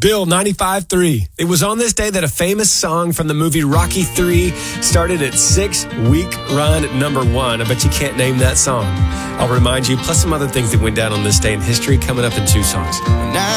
Bill 95.3. It was on this day that a famous song from the movie Rocky III started its 6-week run at number 1. I bet you can't name that song. I'll remind you, plus some other things that went down on this day in history coming up in 2 songs.